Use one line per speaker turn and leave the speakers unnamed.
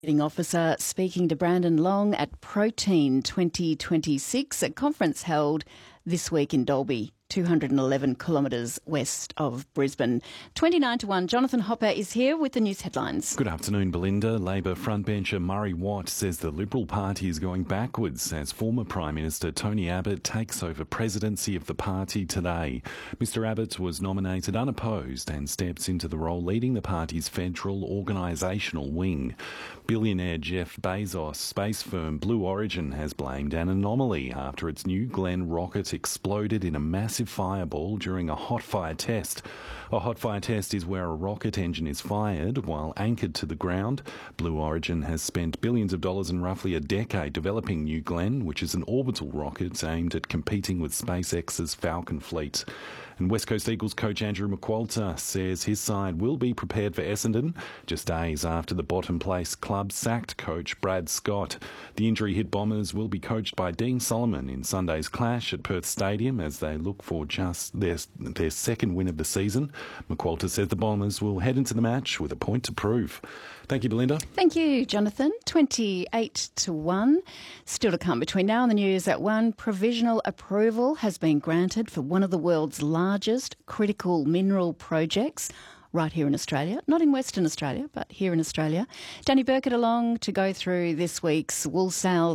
Officer speaking to Brandon Long at Protein 2026, a conference held this week in Dalby, 211 kilometres west of Brisbane. 29-1, Jonathan Hopper is here with the news headlines.
Good afternoon, Belinda. Labor frontbencher Murray Watt says the Liberal Party is going backwards as former Prime Minister Tony Abbott takes over presidency of the party today. Mr Abbott was nominated unopposed and steps into the role leading the party's federal organisational wing. Billionaire Jeff Bezos' space firm Blue Origin has blamed an anomaly after its New Glenn rocket exploded in a massive fireball during a hot fire test. A hot fire test is where a rocket engine is fired while anchored to the ground. Blue Origin has spent billions of dollars and roughly a decade developing New Glenn, which is an orbital rocket aimed at competing with SpaceX's Falcon fleet. And West Coast Eagles coach Andrew McQualter says his side will be prepared for Essendon just days after the bottom place club sacked coach Brad Scott. The injury-hit Bombers will be coached by Dean Solomon in Sunday's clash at Perth Stadium as they look for just their second win of the season. McQualter says the Bombers will head into the match with a point to prove. Thank you, Belinda.
Thank you, Jonathan. 28-1. Still to come between now and the news at 1. Provisional approval has been granted for one of the world's largest critical mineral projects right here in Australia. Not in Western Australia, but here in Australia. Danny Burkett along to go through this week's wool sales